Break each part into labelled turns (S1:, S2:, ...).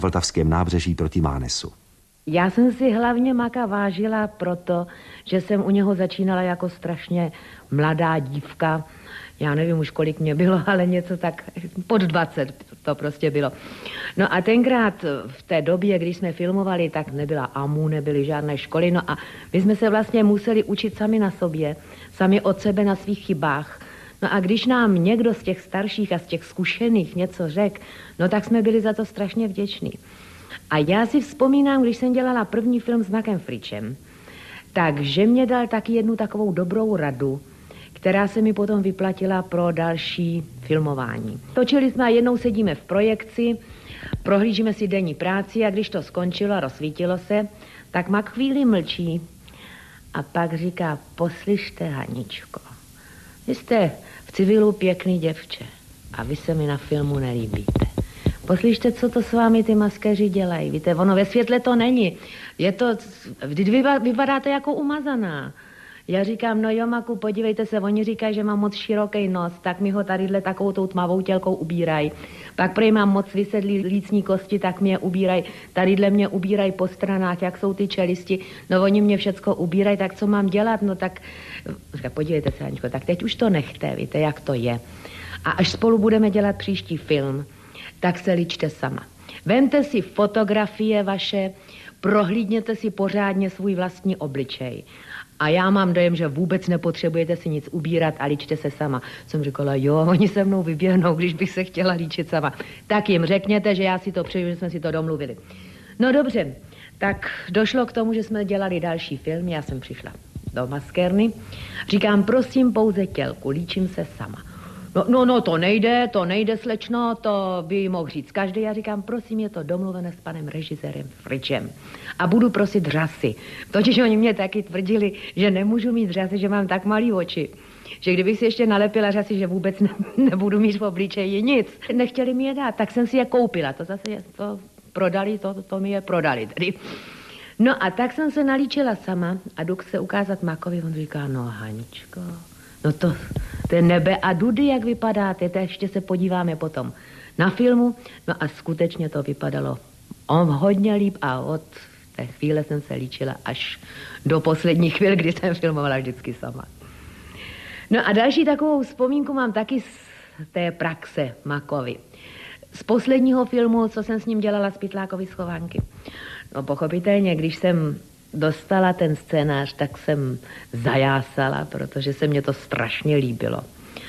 S1: Vltavském nábřeží proti Mánesu.
S2: Já jsem si hlavně Maka vážila proto, že jsem u něho začínala jako strašně mladá dívka. Já nevím už, kolik mě bylo, ale něco tak pod 20 to prostě bylo. No a tenkrát v té době, když jsme filmovali, tak nebyla AMU, nebyly žádné školy. No a my jsme se vlastně museli učit sami na sobě, sami od sebe na svých chybách. No a když nám někdo z těch starších a z těch zkušených něco řekl, no tak jsme byli za to strašně vděční. A já si vzpomínám, když jsem dělala první film s Makem Fričem, takže mě dal taky jednu takovou dobrou radu, která se mi potom vyplatila pro další filmování. Točili jsme a jednou sedíme v projekci, prohlížíme si denní práci a když to skončilo, rozsvítilo se, tak Mak chvíli mlčí a pak říká: poslyšte, Haničko, vy jste v civilu pěkný děvče a vy se mi na filmu nelíbíte. Poslyšte, co to s vámi ty maskéři dělají. Víte, ono ve světle to není. Je to, vy vypadáte jako umazaná. Já říkám: no jo, Maku, podívejte se, oni říkají, že mám moc široký nos, tak mi ho tadyhle takovou tou tmavou tělkou ubírají. Pak prý mám moc vysedlý lícní kosti, tak mě ubírají, tadyhle mě ubírají po stranách, jak jsou ty čelisti. No oni mě všecko ubírají, tak co mám dělat? No tak, podívejte se, Aničko, tak teď už to nechte, víte, jak to je. A až spolu budeme dělat příští film, tak se ličte sama. Vemte si fotografie vaše, prohlídněte si pořádně svůj vlastní obličej. A já mám dojem, že vůbec nepotřebujete si nic ubírat a líčte se sama. Jsem říkala: jo, oni se mnou vyběhnou, když bych se chtěla líčit sama. Tak jim řekněte, že já si to přeju, že jsme si to domluvili. No dobře, tak došlo k tomu, že jsme dělali další film. Já jsem přišla do maskérny. Říkám: prosím, pouze tělku, líčím se sama. No, to nejde, slečno, to by mohl říct každý. Já říkám: prosím, je to domluvené s panem režisérem Fričem. A budu prosit řasy. Totiž oni mě taky tvrdili, že nemůžu mít řasy, že mám tak malý oči. Že kdybych si ještě nalepila řasy, že vůbec nebudu mít v obličeji nic. Nechtěli mi je dát, tak jsem si je koupila. To zase to prodali, to mi je prodali tedy. No a tak jsem se nalíčila sama a jdu se ukázat Makovi. On říká: no, Haničko, no to je nebe a dudy, jak vypadáte, to ještě se podíváme potom na filmu. No a skutečně to vypadalo hodně líp a od té chvíle jsem se líčila až do poslední chvíle, kdy jsem filmovala vždycky sama. No a další takovou vzpomínku mám taky z té praxe Makovi. Z posledního filmu, co jsem s ním dělala z Pytlákovy schovánky. No pochopitelně, když jsem dostala ten scénář, tak jsem zajásala, protože se mně to strašně líbilo.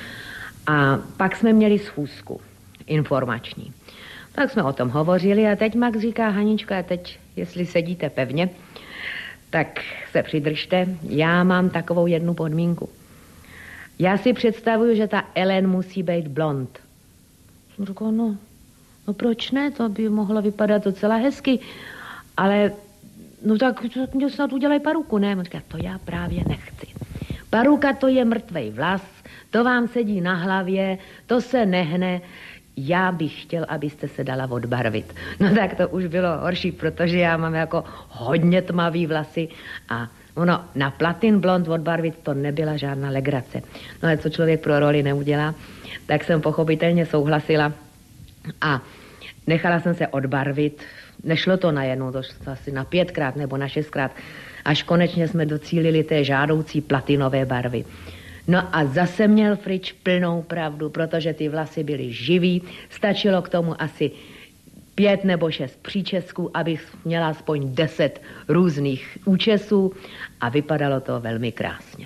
S2: A pak jsme měli schůzku informační. Tak jsme o tom hovořili a teď Max říká: Haničko, a teď, jestli sedíte pevně, tak se přidržte. Já mám takovou jednu podmínku. Já si představuju, že ta Ellen musí být blond. Jsem říkala: no proč ne, to by mohlo vypadat docela hezky, ale no tak mě snad udělají paruku, ne? On říká: to já právě nechci. Paruka, to je mrtvej vlas, to vám sedí na hlavě, to se nehne. Já bych chtěl, abyste se dala odbarvit. No tak to už bylo horší, protože já mám jako hodně tmavý vlasy a ono na platin blond odbarvit to nebyla žádná legrace. No ale co člověk pro roli neudělá, tak jsem pochopitelně souhlasila a nechala jsem se odbarvit. Nešlo to najednou, to asi na 5krát nebo na 6krát, až konečně jsme docílili té žádoucí platinové barvy. No a zase měl Frič plnou pravdu, protože ty vlasy byly živý, stačilo k tomu asi 5 nebo 6 příčesků, abych měla aspoň 10 různých účesů a vypadalo to velmi krásně.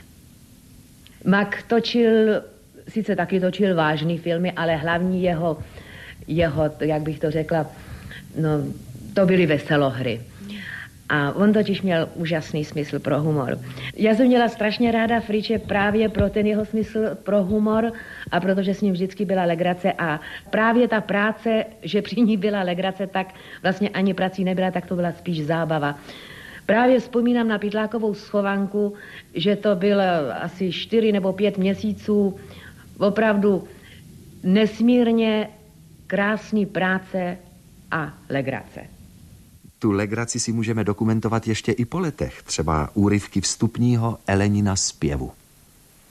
S2: Mak točil, sice taky točil vážný filmy, ale hlavní jeho, jak bych to řekla, no, to byly veselohry. A on totiž měl úžasný smysl pro humor. Já jsem měla strašně ráda Friče právě pro ten jeho smysl pro humor a protože s ním vždycky byla legrace a právě ta práce, že při ní byla legrace, tak vlastně ani prací nebyla, tak to byla spíš zábava. Právě vzpomínám na Pytlákovou schovanku, že to bylo asi 4 nebo 5 měsíců opravdu nesmírně krásný práce a legrace.
S1: Tu legraci si můžeme dokumentovat ještě i po letech, třeba úryvky vstupního Elenina zpěvu.